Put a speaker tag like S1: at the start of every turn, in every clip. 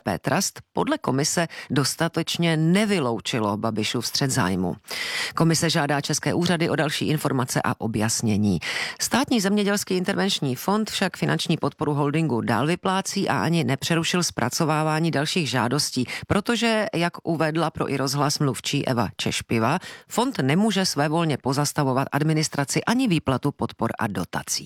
S1: Trust podle komise dostatečně nevyloučilo Babišův střet zájmu. Komise žádá české úřady o další informace a objasnění. Státní zemědělský intervenční fond však finanční podporu holdingu dál vyplácí a ani nepřerušil zpracovávání dalších žádostí, protože, jak uvedla pro iRozhlas mluvčí Eva Češpiva, fond nemůže svévolně pozastavovat administraci ani výplatu podpor a dotací.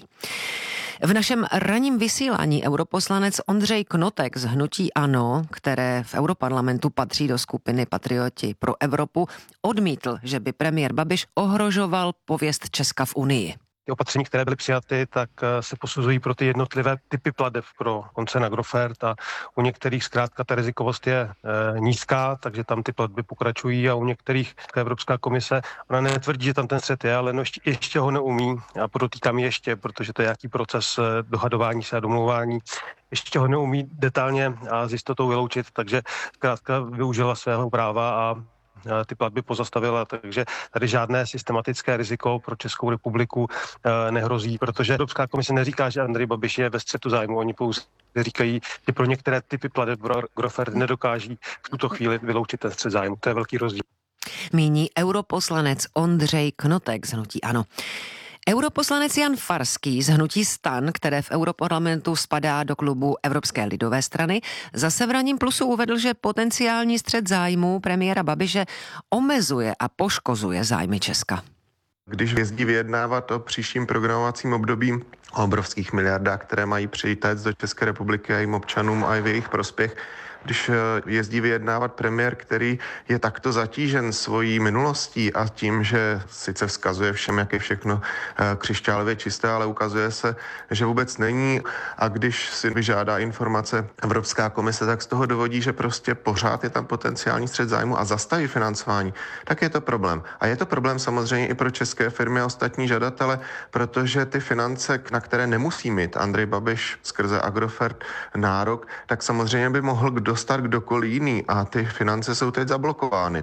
S1: V našem ranním vysílání europoslanec Ondřej Knotek z hnutí ANO, které v europarlamentu patří do skupiny Patrioti pro Evropu, odmítl, že by premiér Babiš ohrožoval pověst Česka v Unii.
S2: Ty opatření, které byly přijaty, tak se posuzují pro ty jednotlivé typy plateb pro koncern Agrofert a u některých zkrátka ta rizikovost je nízká, takže tam ty platby pokračují a u některých Evropská komise, ona netvrdí, že tam ten střet je, ale ještě ho neumí a podotýkám ještě, protože to je nějaký proces dohadování se a domlouvání, ještě ho neumí detailně a s jistotou vyloučit, takže zkrátka využila svého práva a ty platby pozastavila, takže tady žádné systematické riziko pro Českou republiku nehrozí, protože Evropská komise neříká, že Andrej Babiš je ve střetu zájmu, oni pouze říkají, že pro některé typy plateb Agrofert nedokáží v tuto chvíli vyloučit ten střet zájmu. To je velký rozdíl.
S1: Míní europoslanec Ondřej Knotek z hnutí ANO. Europoslanec Jan Farský z hnutí STAN, které v europarlamentu spadá do klubu Evropské lidové strany, zase v Ranním plusu uvedl, že potenciální střet zájmů premiéra Babiše omezuje a poškozuje zájmy Česka.
S3: Když jezdí vyjednávat o příštím programovacím období o obrovských miliardách, které mají přijít do České republiky a jejím občanům a i v jejich prospěch, když jezdí vyjednávat premiér, který je takto zatížen svojí minulostí a tím, že sice vzkazuje všem, jak je všechno křišťálově čisté, ale ukazuje se, že vůbec není. A když si vyžádá informace Evropská komise, tak z toho dovodí, že prostě pořád je tam potenciální střet zájmu a zastaví financování, tak je to problém. A je to problém samozřejmě i pro české firmy a ostatní žadatele, protože ty finance, na které nemusí mít Andrej Babiš skrze Agrofert nárok, tak samozřejmě by mohl dostat kdokoliv jiný a ty finance jsou teď zablokovány.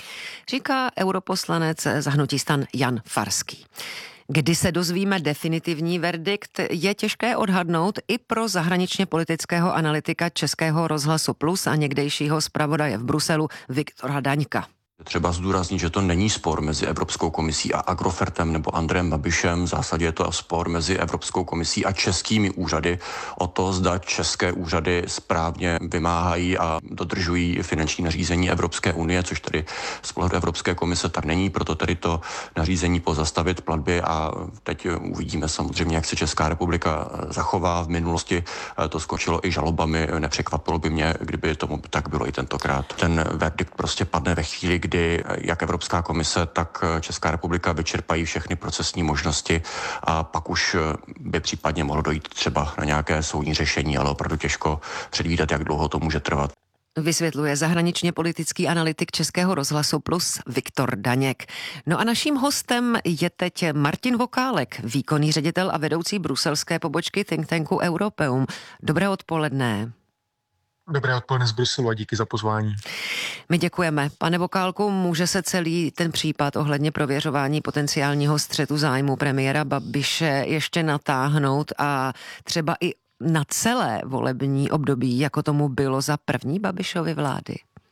S1: Říká europoslanec z hnutí STAN Jan Farský. Kdy se dozvíme definitivní verdikt, je těžké odhadnout i pro zahraničně politického analytika Českého rozhlasu Plus a někdejšího zpravodaje v Bruselu Viktora Daňka.
S4: Třeba zdůraznit, že to není spor mezi Evropskou komisí a Agrofertem nebo Andrejem Babišem. V zásadě je to spor mezi Evropskou komisí a českými úřady o to, zda české úřady správně vymáhají a dodržují finanční nařízení Evropské unie, což tedy z pohledu Evropské komise tak není, proto tedy to nařízení pozastavit platby a teď uvidíme samozřejmě, jak se Česká republika zachová. V minulosti to skončilo i žalobami, nepřekvapilo by mě, kdyby tomu tak bylo i tentokrát. Ten verdikt prostě padne ve chvíli, kdy jak Evropská komise, tak Česká republika vyčerpají všechny procesní možnosti a pak už by případně mohlo dojít třeba na nějaké soudní řešení, ale opravdu těžko předvídat, jak dlouho to může trvat.
S1: Vysvětluje zahraničně politický analytik Českého rozhlasu Plus Viktor Daněk. No a naším hostem je teď Martin Vokálek, výkonný ředitel a vedoucí bruselské pobočky think tanku Europeum. Dobré odpoledne.
S5: Dobré odpoledne z Bruselu a díky za pozvání.
S1: My děkujeme. Pane Vokálku, může se celý ten případ ohledně prověřování potenciálního střetu zájmu premiéra Babiše ještě natáhnout a třeba i na celé volební období, jako tomu bylo za první Babišovy vlády?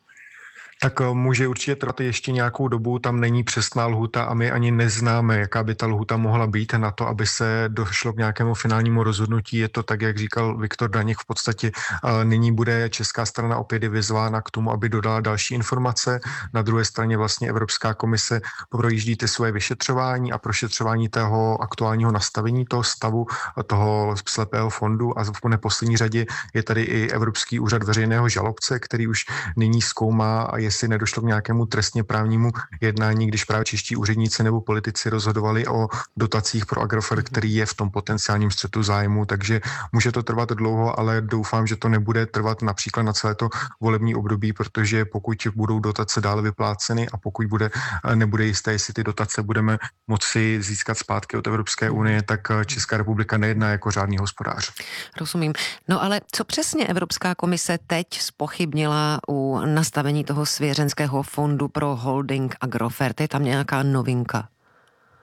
S5: Tak může určitě trvat ještě nějakou dobu, tam není přesná lhůta a my ani neznáme, jaká by ta lhůta mohla být na to, aby se došlo k nějakému finálnímu rozhodnutí. Je to tak, jak říkal Viktor Daněk, v podstatě nyní bude česká strana opět vyzvána k tomu, aby dodala další informace. Na druhé straně vlastně Evropská komise projíždí ty svoje vyšetřování a prošetřování toho aktuálního nastavení toho stavu, toho slepého fondu a v neposlední řadě je tady i Evropský úřad veřejného žalobce, který už nyní zkoumá a jestli nedošlo k nějakému trestně právnímu jednání, když právě čeští úředníci nebo politici rozhodovali o dotacích pro Agrofert, který je v tom potenciálním střetu zájmu, takže může to trvat dlouho, ale doufám, že to nebude trvat například na celé to volební období, protože pokud budou dotace dále vypláceny a pokud nebude jisté, jestli ty dotace budeme moci získat zpátky od Evropské unie, tak Česká republika nejedná jako řádný hospodář.
S1: Rozumím. No ale co přesně Evropská komise teď zpochybnila u nastavení toho svěřenského fondu pro holding Agrofert? Je tam nějaká novinka?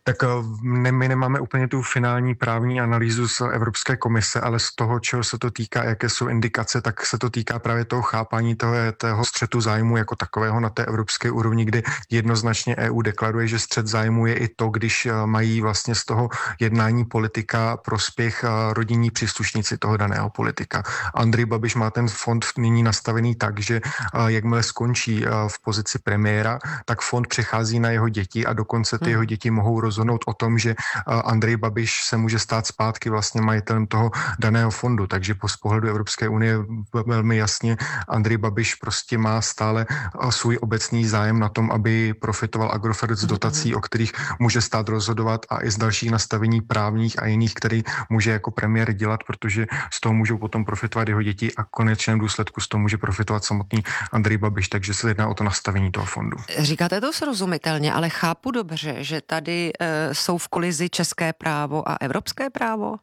S5: Tak my nemáme úplně tu finální právní analýzu z Evropské komise, ale z toho, čeho se to týká, jaké jsou indikace, tak se to týká právě toho chápání toho střetu zájmu jako takového na té evropské úrovni, kdy jednoznačně EU deklaruje, že střet zájmu je i to, když mají vlastně z toho jednání politika prospěch rodinní příslušníci toho daného politika. Andrej Babiš má ten fond nyní nastavený tak, že jakmile skončí v pozici premiéra, tak fond přechází na jeho děti a dokonce ty jeho děti mohou rozhodnout o tom, že Andrej Babiš se může stát zpátky vlastně majitelem toho daného fondu. Takže z pohledu Evropské unie velmi jasně Andrej Babiš prostě má stále svůj obecný zájem na tom, aby profitoval Agrofert z dotací, o kterých může stát rozhodovat a i z dalších nastavení právních a jiných, který může jako premiér dělat, protože z toho můžou potom profitovat jeho děti a v konečném důsledku z toho může profitovat samotný Andrej Babiš, takže se jedná o to nastavení toho fondu.
S1: Říkáte to srozumitelně, ale chápu dobře, že tady jsou v kolizi české právo a evropské právo?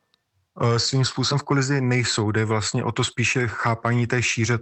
S5: Svým způsobem v kolizi nejsou, jde vlastně o to spíše chápání té šíře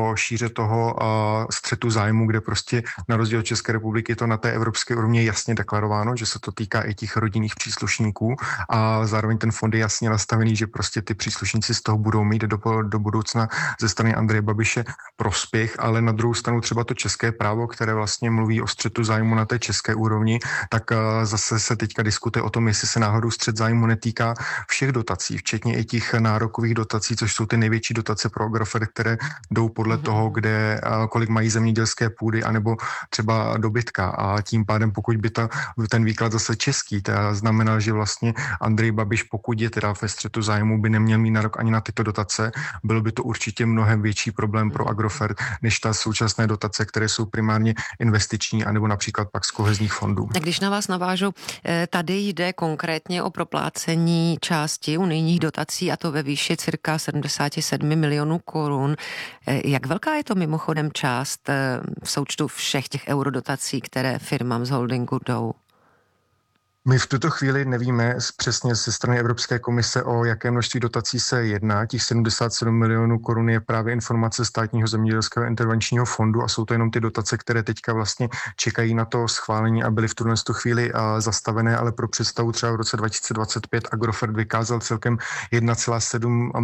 S5: toho střetu zájmu, kde prostě na rozdíl od České republiky je to na té evropské úrovni jasně deklarováno, že se to týká i těch rodinných příslušníků a zároveň ten fond je jasně nastavený, že prostě ty příslušníci z toho budou mít do budoucna ze strany Andreje Babiše prospěch, ale na druhou stranu třeba to české právo, které vlastně mluví o střetu zájmu na té české úrovni, tak zase se teďka diskutuje o tom, jestli se náhodou střet zájmu netýká všech dotací, včetně i těch nárokových dotací, což jsou ty největší dotace pro Agrofert, které jdou podle toho, kde kolik mají zemědělské půdy, anebo třeba dobytka. A tím pádem, pokud by ten výklad zase český, to znamená, že vlastně Andrej Babiš, pokud je teda ve střetu zájmu, by neměl mít nárok ani na tyto dotace, byl by to určitě mnohem větší problém pro Agrofert, než ta současné dotace, které jsou primárně investiční, anebo například pak z kohezních fondů.
S1: Když na vás navážu, tady jde konkrétně o proplácení části unijních dotací a to ve výši cirka 77 milionů korun. Jak velká je to mimochodem část v součtu všech těch eurodotací, které firmám z holdingu jdou?
S5: My v tuto chvíli nevíme přesně ze strany Evropské komise, o jaké množství dotací se jedná. Těch 77 milionů korun je právě informace Státního zemědělského intervenčního fondu a jsou to jenom ty dotace, které teďka vlastně čekají na to schválení a byly v tuhle chvíli zastavené, ale pro představu třeba v roce 2025 Agrofert vykázal celkem 1,7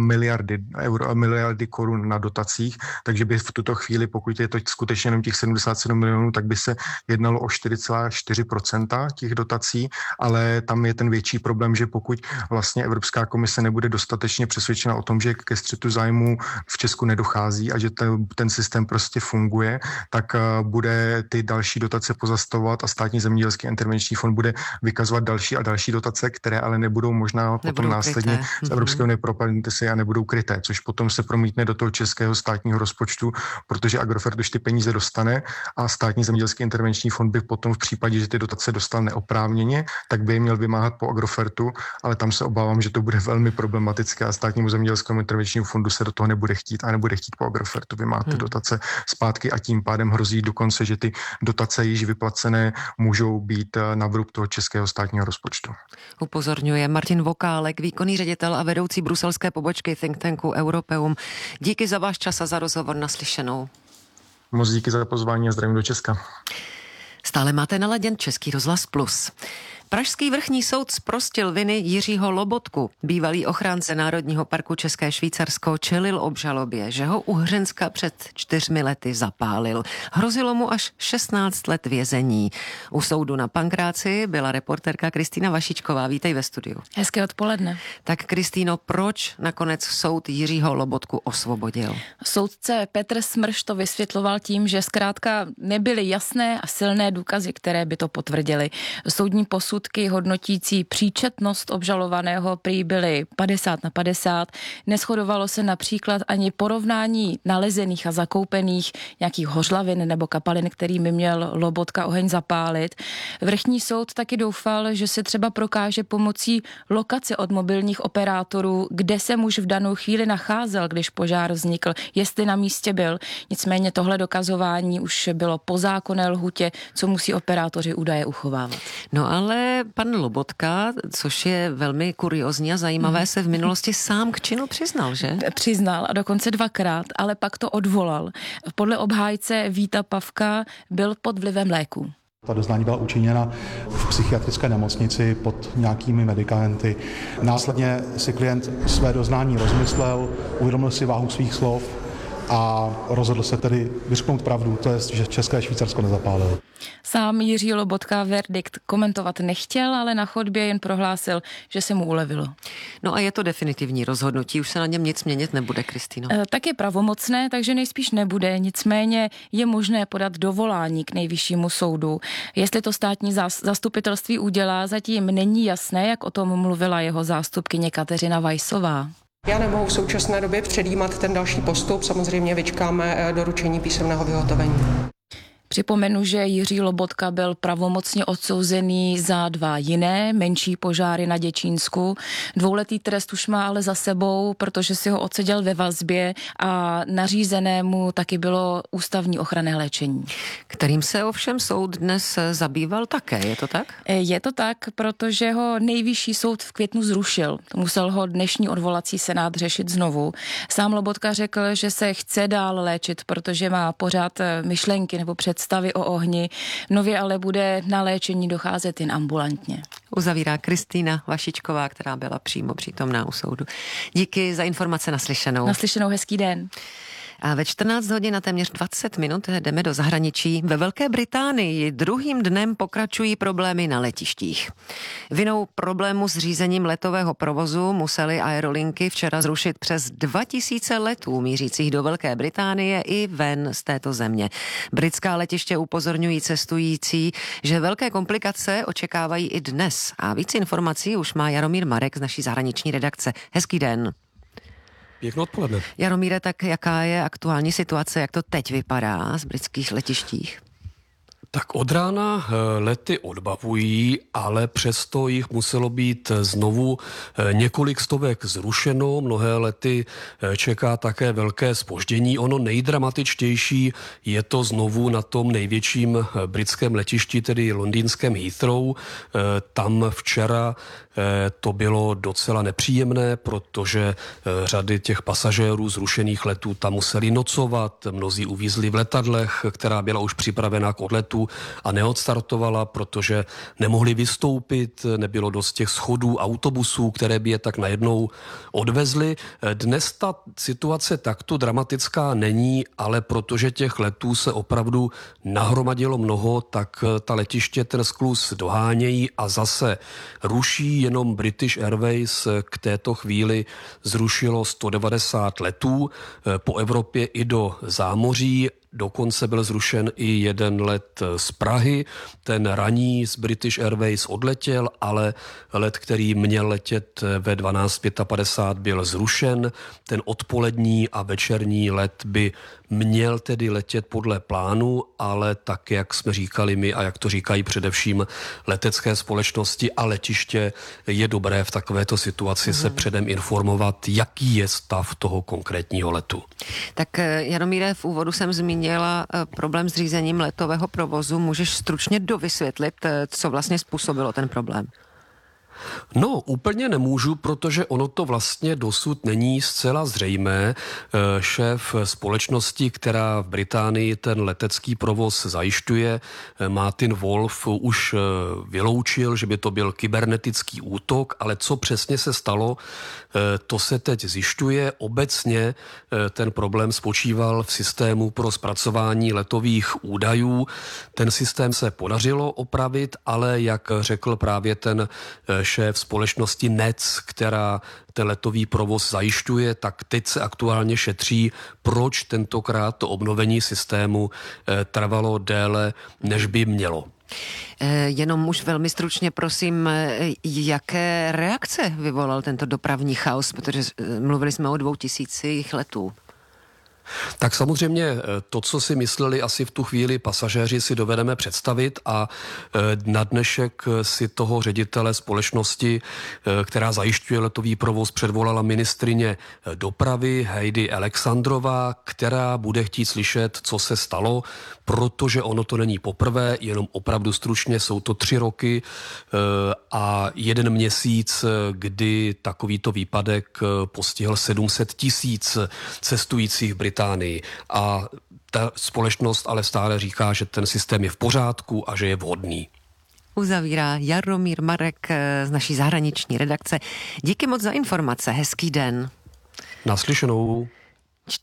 S5: miliardy korun na dotacích, takže by v tuto chvíli, pokud je to skutečně jenom těch 77 milionů, tak by se jednalo o 4,4% těch dotací. Ale tam je ten větší problém, že pokud vlastně Evropská komise nebude dostatečně přesvědčena o tom, že ke střetu zájmu v Česku nedochází a že ten systém prostě funguje, tak bude ty další dotace pozastavovat a Státní zemědělský intervenční fond bude vykazovat další a další dotace, které ale nebudou možná potom následně z Evropské unie propadnuty a nebudou kryté, což potom se promítne do toho českého státního rozpočtu, protože Agrofert už ty peníze dostane a Státní zemědělský intervenční fond by potom v případě, že ty dotace dostal neoprávněně, tak by je měl vymáhat po Agrofertu, ale tam se obávám, že to bude velmi problematické a Státnímu zemědělskému intervenčnímu fondu se do toho nebude chtít po Agrofertu vymáhat ty dotace zpátky a tím pádem hrozí dokonce, že ty dotace již vyplacené můžou být na vrub toho českého státního rozpočtu.
S1: Upozorňuje Martin Vokálek, výkonný ředitel a vedoucí bruselské pobočky think tanku Europeum. Díky za váš čas a za rozhovor, naslyšenou.
S5: Moc díky za pozvání a zdravím do Česka.
S1: Stále máte naladěn Český rozhlas Plus. Pražský vrchní soud zprostil viny Jiřího Lobotku. Bývalý ochránce Národního parku České Švýcarsko čelil obžalobě, že ho u Hřenska před 4 lety zapálil. Hrozilo mu až 16 let vězení. U soudu na Pankráci byla reportérka Kristýna Vašičková. Vítej ve studiu.
S6: Hezké odpoledne.
S1: Tak Kristýno, proč nakonec soud Jiřího Lobotku osvobodil?
S6: Soudce Petr Smrš to vysvětloval tím, že zkrátka nebyly jasné a silné důkazy, které by to potvrdily. Soudní posudky hodnotící příčetnost obžalovaného prý byly 50/50. Neshodovalo se například ani porovnání nalezených a zakoupených nějakých hořlavin nebo kapalin, kterými měl Lobotka oheň zapálit. Vrchní soud taky doufal, že se třeba prokáže pomocí lokace od mobilních operátorů, kde se muž v danou chvíli nacházel, když požár vznikl, jestli na místě byl. Nicméně tohle dokazování už bylo po zákonné lhůtě, co musí operátoři údaje uchovávat.
S1: No ale pan Lobotka, což je velmi kuriózní a zajímavé, se v minulosti sám k činu přiznal, že?
S6: Přiznal a dokonce 2krát, ale pak to odvolal. Podle obhájce Víta Pavka byl pod vlivem léku.
S7: Ta doznání byla učiněna v psychiatrické nemocnici pod nějakými medikamenty. Následně si klient své doznání rozmyslel, uvědomil si váhu svých slov a rozhodl se tedy vyřknout pravdu, to je, že České Švýcarsko nezapálil.
S6: Sám Jiří Lobotka verdikt komentovat nechtěl, ale na chodbě jen prohlásil, že se mu ulevilo.
S1: No a je to definitivní rozhodnutí, už se na něm nic měnit nebude, Kristýno.
S6: Tak je pravomocné, takže nejspíš nebude, nicméně je možné podat dovolání k Nejvyššímu soudu. Jestli to státní zastupitelství udělá, zatím není jasné, jak o tom mluvila jeho zástupkyně Kateřina Weissová.
S8: Já nemohu v současné době předjímat ten další postup, samozřejmě vyčkáme doručení písemného vyhotovení.
S6: Připomenu, že Jiří Lobotka byl pravomocně odsouzený za 2 jiné menší požáry na Děčínsku. 2letý trest už má ale za sebou, protože si ho odseděl ve vazbě a nařízenému taky bylo ústavní ochranné léčení.
S1: Kterým se ovšem soud dnes zabýval také, je to tak?
S6: Je to tak, protože ho Nejvyšší soud v květnu zrušil. Musel ho dnešní odvolací senát řešit znovu. Sám Lobotka řekl, že se chce dál léčit, protože má pořád myšlenky nebo představy o ohni. Nově ale bude na léčení docházet jen ambulantně.
S1: Uzavírá Kristýna Vašičková, která byla přímo přítomná u soudu. Díky za informace, naslyšenou.
S6: Naslyšenou, hezký den.
S1: A ve 14 hodin a téměř 20 minut jdeme do zahraničí. Ve Velké Británii druhým dnem pokračují problémy na letištích. Vinou problému s řízením letového provozu museli aerolinky včera zrušit přes 2000 letů mířících do Velké Británie i ven z této země. Britská letiště upozorňují cestující, že velké komplikace očekávají i dnes. A víc informací už má Jaromír Marek z naší zahraniční redakce. Hezký den.
S9: Pěkné odpoledne.
S1: Jaromíre, tak jaká je aktuální situace, jak to teď vypadá z britských letištích?
S9: Tak od rána lety odbavují, ale přesto jich muselo být znovu několik stovek zrušeno. Mnohé lety čeká také velké zpoždění. Ono nejdramatičtější je to znovu na tom největším britském letišti, tedy londýnském Heathrow. Tam včera to bylo docela nepříjemné, protože řady těch pasažérů zrušených letů tam museli nocovat. Mnozí uvízli v letadlech, která byla už připravená k odletu a neodstartovala, protože nemohli vystoupit, nebylo dost těch schodů autobusů, které by je tak najednou odvezly. Dnes ta situace takto dramatická není, ale protože těch letů se opravdu nahromadilo mnoho, tak ta letiště ten skluz dohánějí a zase ruší. Jenom British Airways k této chvíli zrušilo 190 letů po Evropě i do zámoří. Dokonce byl zrušen i jeden let z Prahy. Ten ranní z British Airways odletěl, ale let, který měl letět ve 12:55, byl zrušen. Ten odpolední a večerní let by měl tedy letět podle plánu, ale tak, jak jsme říkali my a jak to říkají především letecké společnosti a letiště, je dobré v takovéto situaci se předem informovat, jaký je stav toho konkrétního letu.
S1: Tak Jaromíre, v úvodu jsem zmínila problém s řízením letového provozu. Můžeš stručně dovysvětlit, co vlastně způsobilo ten problém?
S9: No, úplně nemůžu, protože ono to vlastně dosud není zcela zřejmé. Šéf společnosti, která v Británii ten letecký provoz zajišťuje, Martin Wolf, už vyloučil, že by to byl kybernetický útok, ale co přesně se stalo, to se teď zjišťuje. Obecně ten problém spočíval v systému pro zpracování letových údajů. Ten systém se podařilo opravit, ale jak řekl právě ten šéf společnosti NEC, která ten letový provoz zajišťuje, tak teď se aktuálně šetří, proč tentokrát to obnovení systému trvalo déle, než by mělo.
S1: Jenom už velmi stručně, prosím, jaké reakce vyvolal tento dopravní chaos, protože mluvili jsme o 2000 letů.
S9: Tak samozřejmě to, co si mysleli asi v tu chvíli pasažéři, si dovedeme představit a na dnešek si toho ředitele společnosti, která zajišťuje letový provoz, předvolala ministryně dopravy Heidi Alexandrová, která bude chtít slyšet, co se stalo, protože ono to není poprvé, jenom opravdu stručně, jsou to 3 roky a 1 měsíc, kdy takovýto výpadek postihl 700 000 cestujících Británii Británii. A ta společnost ale stále říká, že ten systém je v pořádku a že je vhodný.
S1: Uzavírá Jaromír Marek z naší zahraniční redakce. Díky moc za informace, hezký den.
S9: Naslyšenou.